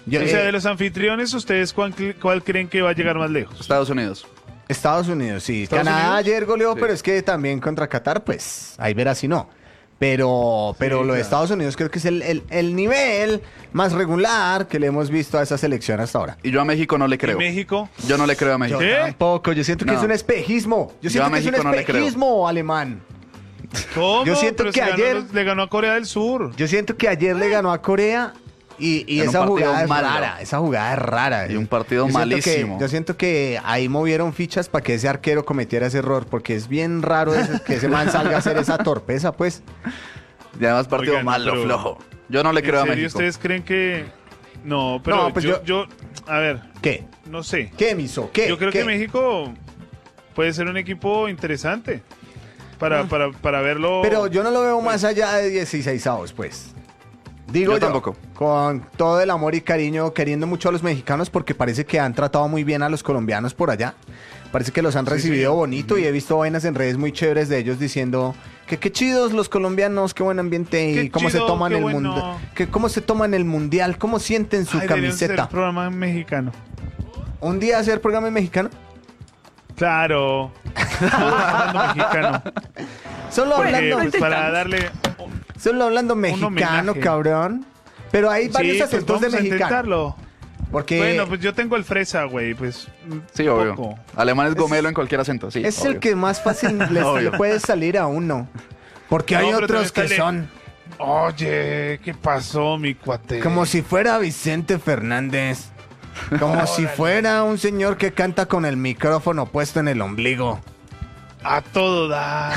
O sea, de los anfitriones, ¿ustedes cuál creen que va a llegar más lejos? Estados Unidos. Estados Unidos, sí. ¿Estados Canadá Unidos? ayer goleó, Sí. pero es que también contra Qatar, pues, ahí verás si no. Pero lo de claro. Estados Unidos creo que es el nivel más regular que le hemos visto a esa selección hasta ahora. Y yo a México no le ¿Y creo. México? Yo no le creo a México. ¿Qué? Tampoco, yo siento que No. es un espejismo. Yo siento a que es un México no le creo. espejismo alemán. ¿Cómo? Yo siento Pero que si ayer- le ganó a Corea del Sur. Yo siento que ayer le ganó a Corea y En un esa partido jugada es malo. rara. Esa jugada es rara. Y un partido Yo siento malísimo. yo siento que ahí movieron fichas para que ese arquero cometiera ese error, porque es bien raro que ese man salga a hacer esa torpeza, pues. Y además partido Oigan, malo, pero- flojo. Yo no le creo a ¿En serio México. ustedes creen que...? No, pero No, pues yo... A ver, ¿Qué? no sé. ¿Qué, Miso? ¿Qué? Yo creo ¿Qué? que México puede ser un equipo interesante para verlo. Pero yo no lo veo más allá de 16avos, pues. Digo Yo tampoco. con todo el amor y cariño, queriendo mucho a los mexicanos, porque parece que han tratado muy bien a los colombianos por allá. Parece que los han recibido sí. bonito y he visto vainas en redes muy chéveres de ellos diciendo que qué chidos los colombianos, qué buen ambiente y Qué cómo chido, se toman qué el bueno. mundo, que cómo se toman el mundial, cómo sienten su Ay, deberíamos hacer camiseta. un programa mexicano. Un día hacer programa en mexicano. Claro. Hablando mexicano. Solo Porque, hablando, pues, para darle... solo hablando mexicano, homenaje. cabrón. Pero hay varios Sí, pues acentos vamos de a mexicano. intentarlo. Porque Bueno, pues yo tengo el fresa, güey, pues... Sí, un obvio. poco. Alemán es gomelo en cualquier acento, sí. es obvio. el que más fácil le Obvio. puede salir a uno. Porque No, hay pero otros que también son Oye, ¿qué pasó, mi cuate? como si fuera Vicente Fernández. Como si fuera un señor que canta con el micrófono puesto en el ombligo. A todo dar.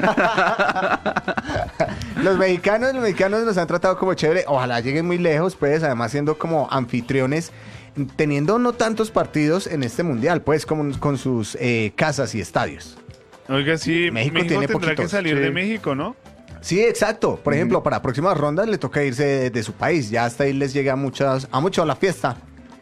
Los mexicanos nos han tratado como chévere. Ojalá lleguen muy lejos, pues, además siendo como anfitriones, teniendo no tantos partidos en este mundial, pues, como con sus casas y estadios. Oiga, sí, México México tiene tendrá que poquitos, salir sí. de México, ¿no? Sí, exacto. Por ejemplo, para próximas rondas le toca irse de su país. Ya hasta ahí les llega a mucho a la fiesta.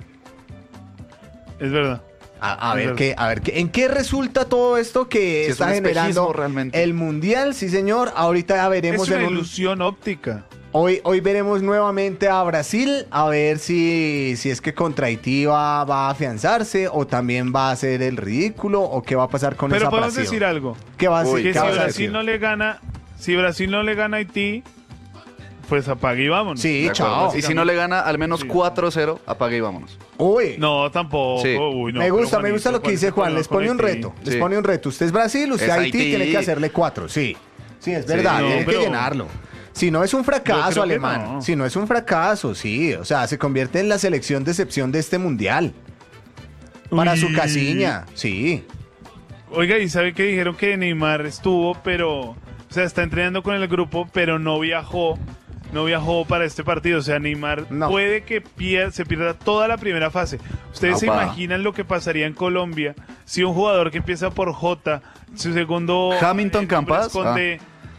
Es verdad. A ver Claro. qué, ¿en qué resulta todo esto que Si es está un espejismo generando realmente. el mundial? Sí, señor. Ahorita ya veremos Es una en un... ilusión óptica. Hoy veremos nuevamente a Brasil, a ver si es que contra Haití va a afianzarse o también va a hacer el ridículo o qué va a pasar con Pero esa podemos Brasil. decir algo. ¿Qué va a Uy, decir? Que ¿Qué si vas a Brasil decir? no le gana, si Brasil no le gana a Haití, pues apague y vámonos. Sí, De acuerdo. chao. Y si no le gana al menos Sí. 4-0, apague y vámonos. Uy, No, tampoco. Sí. Uy, no, me pero gusta Juanito, lo que dice Juanito, Juan. Les con pone un Haití. reto. Les Sí. pone un reto. Usted es Brasil, usted Es Haití, Haití. tiene que hacerle 4. Sí. Sí, es verdad. No, tiene que pero- llenarlo. Si no es un Yo fracaso, creo que alemán. no. Si no es un fracaso, sí. O sea, se convierte en la selección de excepción de este mundial. Para su Uy. casiña. Sí. Oiga, ¿y sabe que dijeron que Neymar estuvo, pero... O sea, está entrenando con el grupo, pero no viajó para este partido. O sea, Neymar No. puede que se pierda toda la primera fase. ¿Ustedes se Aupa. imaginan lo que pasaría en Colombia si un jugador que empieza por J, su segundo... Hamilton nombre Campas? esconde-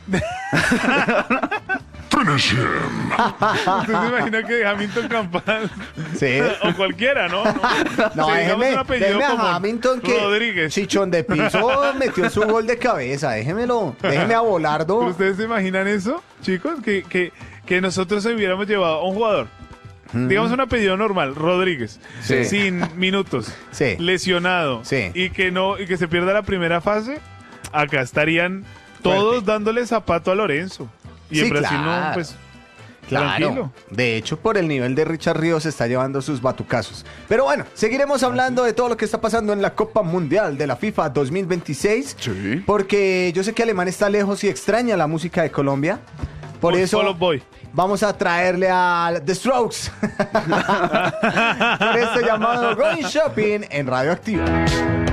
¿Usted se imagina que Hamilton Campas... Sí. o cualquiera, ¿no? No, Sí, digamos déjeme, un apellido déjeme como a Hamilton que Rodríguez. Chichón de piso metió su gol de cabeza. Déjeme a ¿Pero Volardo. ustedes se imaginan eso, chicos? Que nosotros hubiéramos llevado a un jugador, digamos un apellido normal, Rodríguez, Sí. sin minutos, Sí. lesionado, Sí. y que se pierda la primera fase, acá estarían todos Fuerte. dándole zapato a Lorenzo. Y Sí, en Brasil claro. no, pues, Claro. tranquilo. De hecho, por el nivel de Richard Ríos está llevando sus batucazos. Pero bueno, seguiremos hablando de todo lo que está pasando en la Copa Mundial de la FIFA 2026. Sí. Porque yo sé que Alemán está lejos y extraña la música de Colombia. Por eso Solo voy. vamos a traerle a The Strokes. Por este llamado Going Shopping en Radioactiva.